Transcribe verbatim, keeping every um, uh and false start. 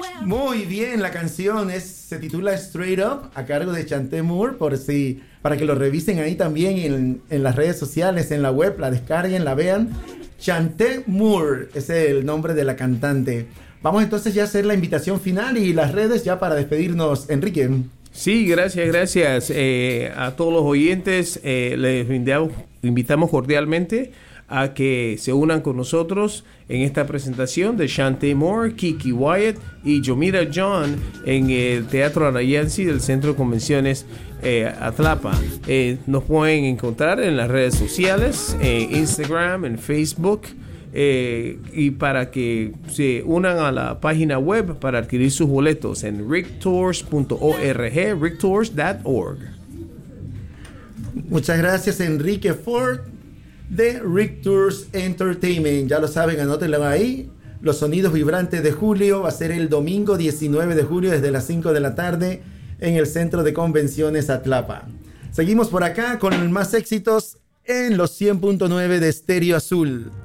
Muy bien, la canción es, se titula Straight Up, a cargo de Chanté Moore, por si, para que lo revisen ahí también en, en las redes sociales, en la web, la descarguen, la vean. Chanté Moore es el nombre de la cantante. Vamos entonces ya a hacer la invitación final y las redes ya para despedirnos, Enrique. Sí, gracias, gracias eh, a todos los oyentes. Eh, les invitamos, invitamos cordialmente a que se unan con nosotros en esta presentación de Chanté Moore, Kiki Wyatt y Yomira John en el Teatro Arayansi del Centro de Convenciones eh, Atlapa. Eh, nos pueden encontrar en las redes sociales, en Instagram, en Facebook, eh, y para que se unan a la página web para adquirir sus boletos en rick tours punto org, rick tours punto org. Muchas gracias, Enrique Ford, de Rick Tours Entertainment. Ya lo saben, anótenlo ahí. Los sonidos vibrantes de julio va a ser el domingo diecinueve de julio desde las cinco de la tarde en el Centro de Convenciones Atlapa. Seguimos por acá con más éxitos en los cien punto nueve de Estéreo Azul.